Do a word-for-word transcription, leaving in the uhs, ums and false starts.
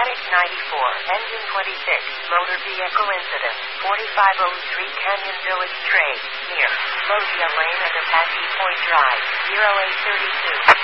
Atlantic ninety-four, engine twenty-six, motor vehicle incident, forty-five oh three Canyon Village Trade, near Loggia Lane and Apache Point Drive, zero eight three two.